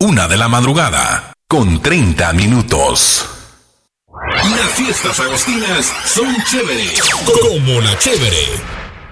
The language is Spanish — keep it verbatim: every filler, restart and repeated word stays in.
Una de la madrugada, con treinta minutos. Las fiestas agostinas son chéveres, como la chévere.